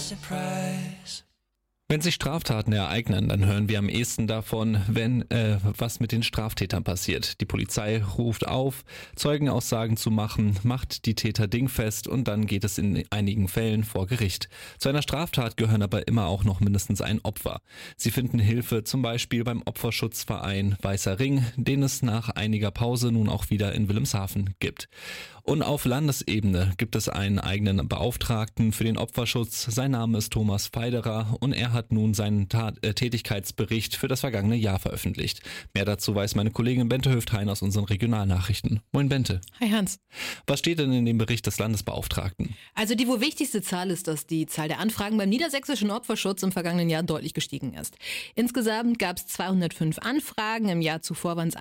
surprise. Wenn sich Straftaten ereignen, dann hören wir am ehesten davon, wenn was mit den Straftätern passiert. Die Polizei ruft auf, Zeugenaussagen zu machen, macht die Täter dingfest und dann geht es in einigen Fällen vor Gericht. Zu einer Straftat gehören aber immer auch noch mindestens ein Opfer. Sie finden Hilfe zum Beispiel beim Opferschutzverein Weißer Ring, den es nach einiger Pause nun auch wieder in Wilhelmshaven gibt. Und auf Landesebene gibt es einen eigenen Beauftragten für den Opferschutz. Sein Name ist Thomas Pfleiderer und er hat nun seinen Tätigkeitsbericht für das vergangene Jahr veröffentlicht. Mehr dazu weiß meine Kollegin Bente Höft-Hein aus unseren Regionalnachrichten. Moin Bente. Hi Hans. Was steht denn in dem Bericht des Landesbeauftragten? Also die wohl wichtigste Zahl ist, dass die Zahl der Anfragen beim niedersächsischen Opferschutz im vergangenen Jahr deutlich gestiegen ist. Insgesamt gab es 205 Anfragen, im Jahr zuvor waren es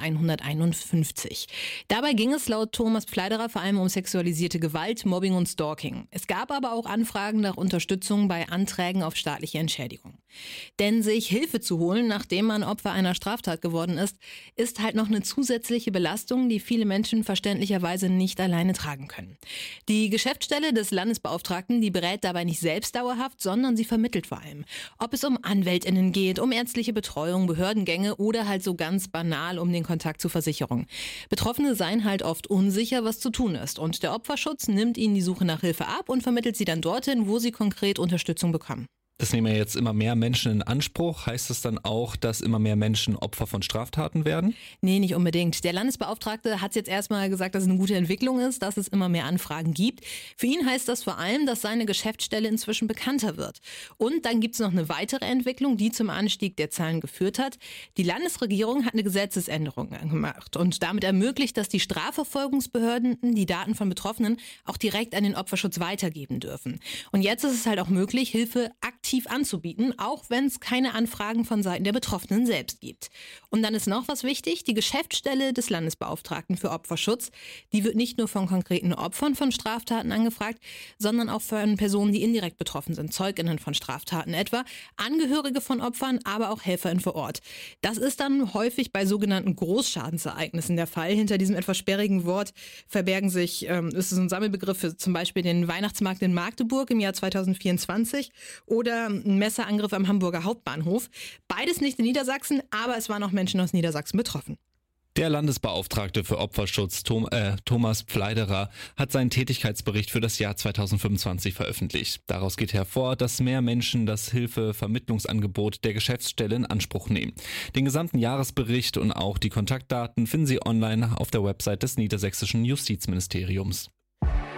151. Dabei ging es laut Thomas Pfleiderer vor allem um sexualisierte Gewalt, Mobbing und Stalking. Es gab aber auch Anfragen nach Unterstützung bei Anträgen auf staatliche Entschädigung. Denn sich Hilfe zu holen, nachdem man Opfer einer Straftat geworden ist halt noch eine zusätzliche Belastung, die viele Menschen verständlicherweise nicht alleine tragen können. Die Geschäftsstelle des Landesbeauftragten, die berät dabei nicht selbst dauerhaft, sondern sie vermittelt vor allem. Ob es um AnwältInnen geht, um ärztliche Betreuung, Behördengänge oder halt so ganz banal um den Kontakt zur Versicherung. Betroffene seien halt oft unsicher, was zu tun ist. Und der Opferschutz nimmt ihnen die Suche nach Hilfe ab und vermittelt sie dann dorthin, wo sie konkret Unterstützung bekommen. Das nehmen ja jetzt immer mehr Menschen in Anspruch. Heißt das dann auch, dass immer mehr Menschen Opfer von Straftaten werden? Nee, nicht unbedingt. Der Landesbeauftragte hat jetzt erstmal gesagt, dass es eine gute Entwicklung ist, dass es immer mehr Anfragen gibt. Für ihn heißt das vor allem, dass seine Geschäftsstelle inzwischen bekannter wird. Und dann gibt es noch eine weitere Entwicklung, die zum Anstieg der Zahlen geführt hat. Die Landesregierung hat eine Gesetzesänderung gemacht und damit ermöglicht, dass die Strafverfolgungsbehörden die Daten von Betroffenen auch direkt an den Opferschutz weitergeben dürfen. Und jetzt ist es halt auch möglich, Hilfe aktiv anzubieten, auch wenn es keine Anfragen von Seiten der Betroffenen selbst gibt. Und dann ist noch was wichtig, die Geschäftsstelle des Landesbeauftragten für Opferschutz, die wird nicht nur von konkreten Opfern von Straftaten angefragt, sondern auch von Personen, die indirekt betroffen sind, ZeugInnen von Straftaten etwa, Angehörige von Opfern, aber auch HelferInnen vor Ort. Das ist dann häufig bei sogenannten Großschadensereignissen der Fall. Hinter diesem etwas sperrigen Wort verbergen sich, ist es ein Sammelbegriff für zum Beispiel den Weihnachtsmarkt in Magdeburg im Jahr 2024 oder ein Messerangriff am Hamburger Hauptbahnhof. Beides nicht in Niedersachsen, aber es waren auch Menschen aus Niedersachsen betroffen. Der Landesbeauftragte für Opferschutz, Thomas Pfleiderer, hat seinen Tätigkeitsbericht für das Jahr 2025 veröffentlicht. Daraus geht hervor, dass mehr Menschen das Hilfevermittlungsangebot der Geschäftsstelle in Anspruch nehmen. Den gesamten Jahresbericht und auch die Kontaktdaten finden Sie online auf der Website des Niedersächsischen Justizministeriums.